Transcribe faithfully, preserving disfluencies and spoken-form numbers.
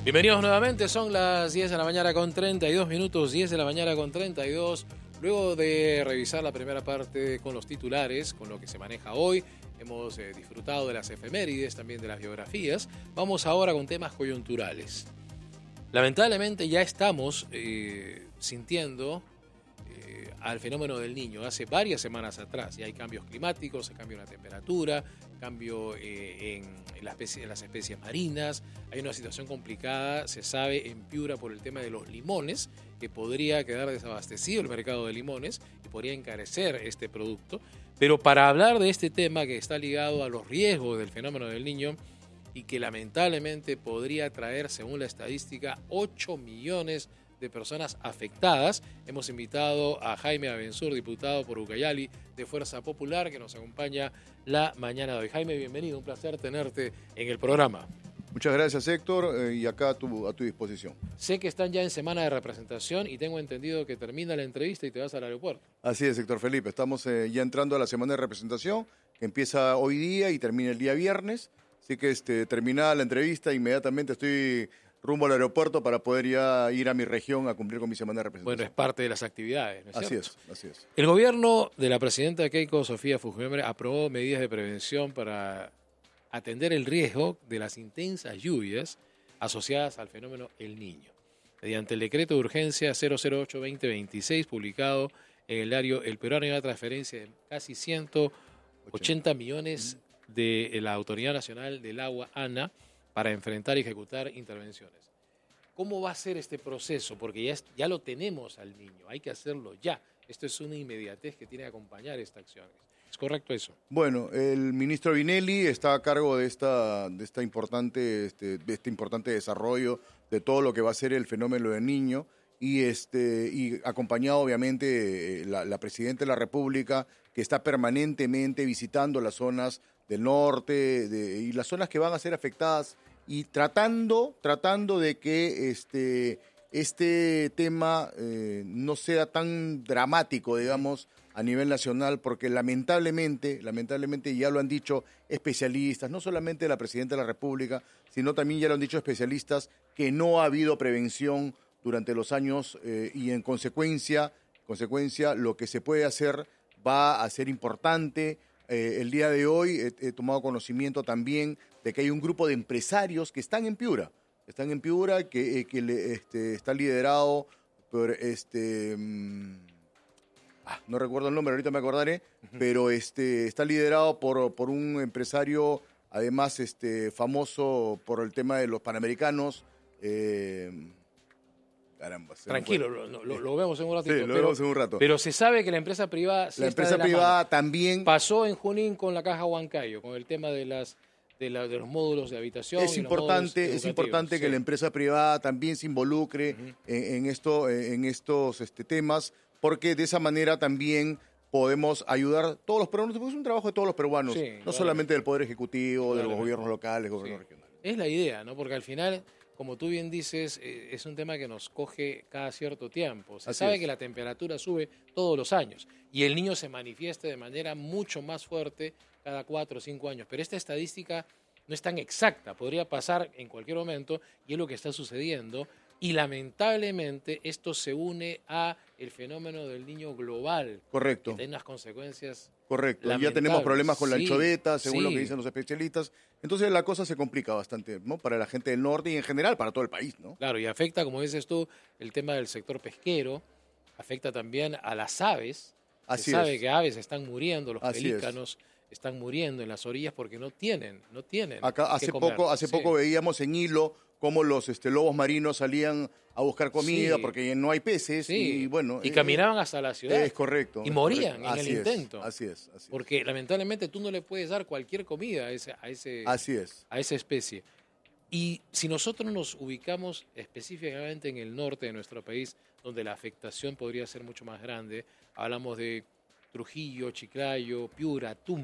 Bienvenidos nuevamente, son las diez de la mañana con treinta y dos minutos, diez de la mañana con treinta y dos. Luego de revisar la primera parte con los titulares, con lo que se maneja hoy, hemos eh, disfrutado de las efemérides, también de las biografías. Vamos ahora con temas coyunturales. Lamentablemente ya estamos eh, sintiendo eh, al fenómeno del Niño. Hace varias semanas atrás ya hay cambios climáticos, cambio en la temperatura, cambio eh, en, en, la especie, en las especies marinas. Hay una situación complicada, se sabe, en Piura por el tema de los limones, que podría quedar desabastecido el mercado de limones y podría encarecer este producto. Pero para hablar de este tema que está ligado a los riesgos del fenómeno del Niño y que lamentablemente podría traer, según la estadística, ocho millones de personas afectadas, hemos invitado a Jaime Abensur, diputado por Ucayali de Fuerza Popular, que nos acompaña la mañana de hoy. Jaime, bienvenido, un placer tenerte en el programa. Muchas gracias, Héctor, eh, y acá a tu, a tu disposición. Sé que están ya en semana de representación y tengo entendido que termina la entrevista y te vas al aeropuerto. Así es, Héctor Felipe, estamos eh, ya entrando a la semana de representación, que empieza hoy día y termina el día viernes, así que este, terminada la entrevista, inmediatamente estoy rumbo al aeropuerto para poder ya ir a mi región a cumplir con mi semana de representación. Bueno, es parte de las actividades, ¿no es así cierto? es, así es. El gobierno de la presidenta Keiko Sofía Fujimori aprobó medidas de prevención para atender el riesgo de las intensas lluvias asociadas al fenómeno El Niño. Mediante el decreto de urgencia cero cero ocho guion veinte veintiséis, publicado en el diario El Peruano, hay una transferencia de casi ciento ochenta millones de la Autoridad Nacional del Agua, ANA, para enfrentar y ejecutar intervenciones. ¿Cómo va a ser este proceso? Porque ya, es, ya lo tenemos al Niño, hay que hacerlo ya. Esto es una inmediatez que tiene que acompañar esta acción. ¿Es correcto eso? Bueno, el ministro Vinelli está a cargo de esta, de esta importante, este, de este importante desarrollo de todo lo que va a ser el fenómeno del Niño y, este, y acompañado obviamente la, la presidenta de la República, que está permanentemente visitando las zonas del norte de, y las zonas que van a ser afectadas y tratando, tratando de que este, este tema eh, no sea tan dramático, digamos, a nivel nacional, porque lamentablemente, lamentablemente ya lo han dicho especialistas, no solamente la presidenta de la República, sino también ya lo han dicho especialistas, que no ha habido prevención durante los años eh, y en consecuencia, consecuencia lo que se puede hacer va a ser importante. Eh, el día de hoy he, he tomado conocimiento también de que hay un grupo de empresarios que están en Piura, están en Piura, que, eh, que le, este, está liderado por este... Mmm, Ah, no recuerdo el nombre, ahorita me acordaré, uh-huh. pero este está liderado por, por un empresario, además este famoso por el tema de los Panamericanos. Eh, caramba. Tranquilo, lo, lo, lo vemos en un ratito. Sí, lo pero, vemos en un rato. Pero se sabe que la empresa privada... Sí la empresa privada mano. también... Pasó en Junín con la Caja Huancayo, con el tema de las... De, la, de los módulos de habitación. Es importante, es importante sí. que la empresa privada también se involucre uh-huh. en, en, esto, en estos este, temas, porque de esa manera también podemos ayudar a todos los peruanos, porque es un trabajo de todos los peruanos, sí, no claro. solamente del Poder Ejecutivo, claro. de los gobiernos locales, gobiernos sí. regionales. Es la idea, ¿no? Porque al final, como tú bien dices, eh, es un tema que nos coge cada cierto tiempo. Se Así sabe es. que la temperatura sube todos los años y el niño se manifiesta de manera mucho más fuerte cada cuatro o cinco años. Pero esta estadística no es tan exacta, podría pasar en cualquier momento y es lo que está sucediendo. Y lamentablemente esto se une a el fenómeno del Niño global. Correcto. Que tiene unas consecuencias Correcto. Ya tenemos problemas con la sí, anchoveta, según sí. lo que dicen los especialistas. Entonces la cosa se complica bastante, ¿no? Para la gente del norte y en general para todo el país, ¿no? Claro, y afecta, como dices tú, el tema del sector pesquero, afecta también a las aves. Así se sabe es. que aves están muriendo, los Así pelícanos es. están muriendo en las orillas porque no tienen, no tienen. Acá hace poco, hace sí. poco veíamos en Hilo cómo los este, lobos marinos salían a buscar comida sí. porque no hay peces sí. y bueno. Y eh, caminaban hasta la ciudad. Es correcto. Y es morían correcto. en así el es, intento. Así es, así es. Porque lamentablemente tú no le puedes dar cualquier comida a ese, a ese, así es. a esa especie. Y si nosotros nos ubicamos específicamente en el norte de nuestro país, donde la afectación podría ser mucho más grande, hablamos de Trujillo, Chiclayo, Piura, Tumbes.